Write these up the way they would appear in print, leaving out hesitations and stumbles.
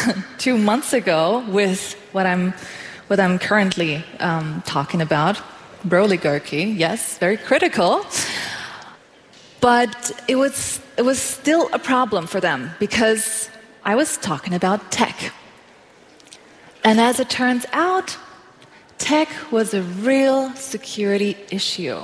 2 months ago with what I'm currently talking about, Broly-Gurki. Yes, very critical. But it was still a problem for them because I was talking about tech. And as it turns out, tech was a real security issue.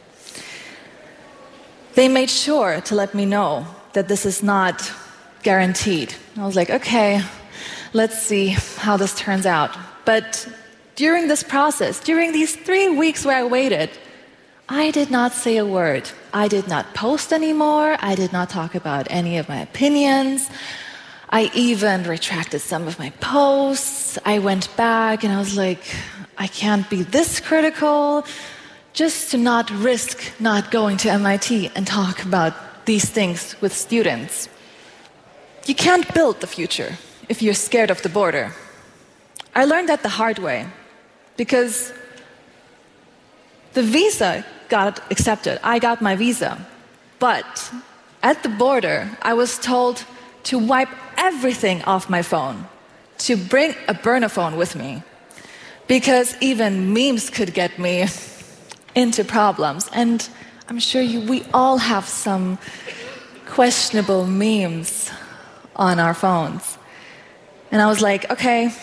They made sure to let me know that this is not guaranteed. I was like, okay, let's see how this turns out. But during this process, during these 3 weeks where I waited, I did not say a word. I did not post anymore. I did not talk about any of my opinions. I even retracted some of my posts. I went back and I was like, I can't be this critical just to not risk not going to MIT and talk about these things with students. You can't build the future if you're scared of the border. I learned that the hard way because the visa got accepted. I got my visa. But at the border, I was told to wipe everything off my phone, to bring a burner phone with me, because even memes could get me into problems. And I'm sure we all have some questionable memes on our phones. And I was like, okay,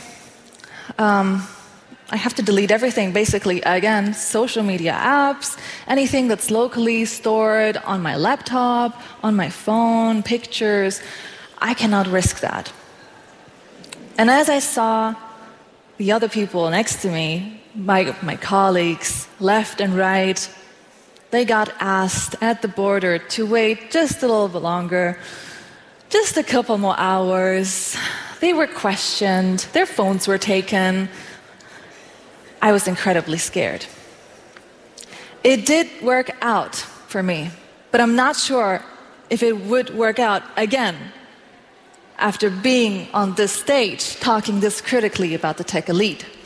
I have to delete everything, basically. Again, social media apps, anything that's locally stored on my laptop, on my phone, pictures. I cannot risk that. And as I saw the other people next to me, my colleagues, left and right, they got asked at the border to wait just a little bit longer, just a couple more hours. They were questioned, their phones were taken. I was incredibly scared. It did work out for me, but I'm not sure if it would work out again after being on this stage talking this critically about the tech elite.